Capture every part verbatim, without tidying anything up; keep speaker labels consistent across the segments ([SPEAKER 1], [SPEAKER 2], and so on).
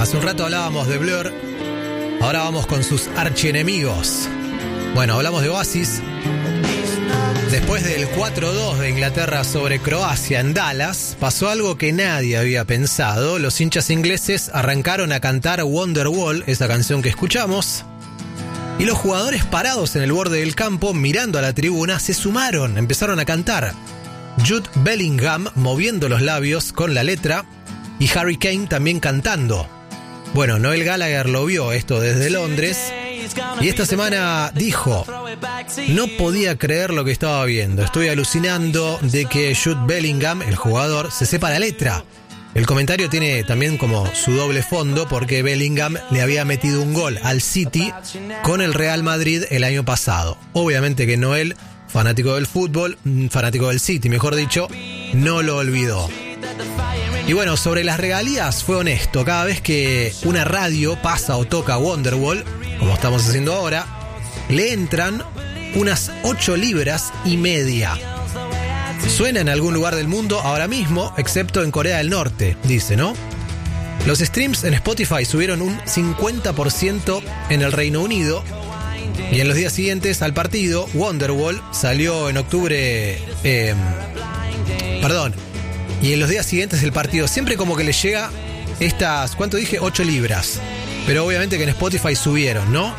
[SPEAKER 1] Hace un rato hablábamos de Blur, ahora vamos con sus archienemigos. Bueno, hablamos de Oasis. Después del cuatro dos de Inglaterra sobre Croacia en Dallas, pasó algo que nadie había pensado. Los hinchas ingleses arrancaron a cantar Wonderwall, esa canción que escuchamos, y los jugadores parados en el borde del campo, mirando a la tribuna, se sumaron, empezaron a cantar. Jude Bellingham moviendo los labios con la letra y Harry Kane también cantando. Bueno, Noel Gallagher lo vio esto desde Londres y esta semana dijo: no podía creer lo que estaba viendo, estoy alucinando de que Jude Bellingham, el jugador, se sepa la letra. El comentario tiene también como su doble fondo porque Bellingham le había metido un gol al City con el Real Madrid el año pasado. Obviamente que Noel, fanático del fútbol, fanático del City, mejor dicho, no lo olvidó. Y bueno, sobre las regalías fue honesto. Cada vez que una radio pasa o toca Wonderwall, como estamos haciendo ahora, le entran unas ocho libras y media. Suena en algún lugar del mundo ahora mismo, excepto en Corea del Norte, dice, ¿no? Los streams en Spotify subieron un cincuenta por ciento en el Reino Unido. Y en los días siguientes al partido, Wonderwall salió en octubre... Eh, perdón. Y en los días siguientes del partido, siempre como que le llega estas... ¿Cuánto dije? ocho libras. Pero obviamente que en Spotify subieron, ¿no?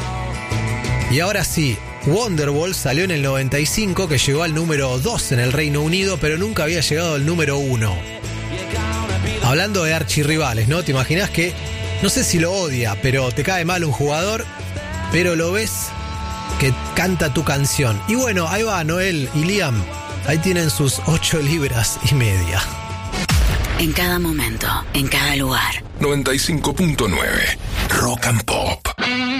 [SPEAKER 1] Y ahora sí, Wonderwall salió en el noventa y cinco, que llegó al número dos en el Reino Unido, pero nunca había llegado al número uno. Hablando de archirrivales, ¿no? ¿Te imaginas que, no sé si lo odia, pero te cae mal un jugador, pero lo ves que canta tu canción? Y bueno, ahí va Noel y Liam, ahí tienen sus ocho libras y media.
[SPEAKER 2] En cada momento, en cada lugar.
[SPEAKER 3] noventa y cinco punto nueve Rock and Pop.